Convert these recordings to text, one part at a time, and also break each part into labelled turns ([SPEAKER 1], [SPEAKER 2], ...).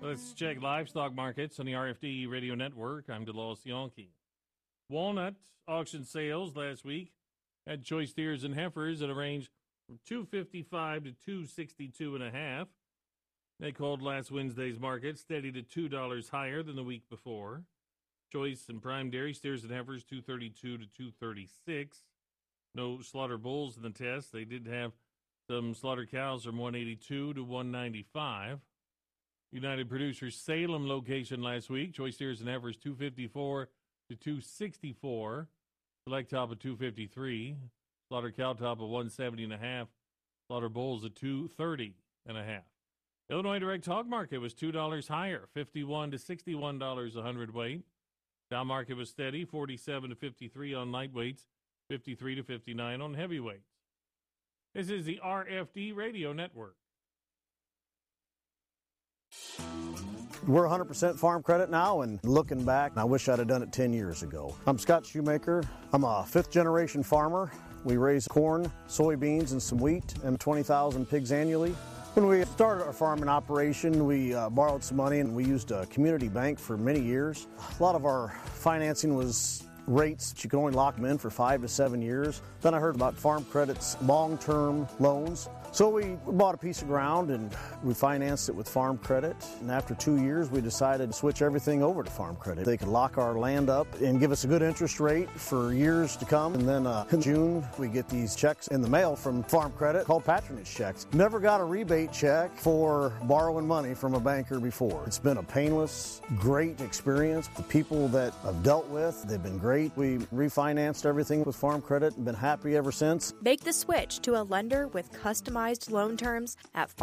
[SPEAKER 1] Let's check livestock markets on the RFD Radio Network. I'm DeLoss Yonke. Walnut auction sales last week had choice steers and heifers at a range from $2.55 to $2.62.5. They called last Wednesday's market steady to $2 higher than the week before. Choice and prime dairy steers and heifers $2.32 to $2.36. No slaughter bulls in the test. They did have some slaughter cows from $182 to $195. United Producers Salem location last week. Choice steers and heifers $2.54 to $2.64. Select top of $2.53. Slaughter cow top of $170.5. Slaughter bulls at $2.30.5. Illinois direct hog market was $2 higher, $51 to $61 a hundredweight. Down market was steady, $47 to $53 on lightweights, $53 to $59 on heavyweights. This is the RFD Radio Network.
[SPEAKER 2] We're 100% farm credit now, and looking back, I wish I'd have done it 10 years ago. I'm Scott Shoemaker. I'm a fifth-generation farmer. We raise corn, soybeans, and some wheat, and 20,000 pigs annually. When we started our farming operation, we borrowed some money, and we used a community bank for many years. A lot of our financing was rates that you could only lock them in for 5 to 7 years. Then I heard about Farm Credit's long-term loans. So we bought a piece of ground and we financed it with Farm Credit. And after 2 years, we decided to switch everything over to Farm Credit. They could lock our land up and give us a good interest rate for years to come. And then in June, we get these checks in the mail from Farm Credit called patronage checks. Never got a rebate check for borrowing money from a banker before. It's been a painless, great experience. The people that I've dealt with, they've been great. We refinanced everything with Farm Credit and been happy ever since.
[SPEAKER 3] Make the switch to a lender with customized loan terms at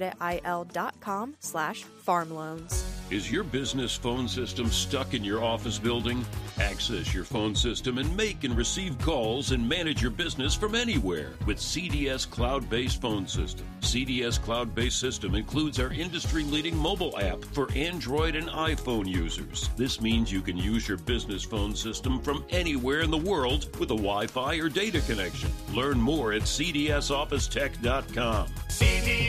[SPEAKER 3] farmcreditil.com/farmloans.
[SPEAKER 4] Is your business phone system stuck in your office building? Access your phone system and make and receive calls and manage your business from anywhere with CDS Cloud-Based Phone System. CDS Cloud-Based System includes our industry-leading mobile app for Android and iPhone users. This means you can use your business phone system from anywhere in the world with a Wi-Fi or data connection. Learn more at cdsofficetech.com.
[SPEAKER 5] CDS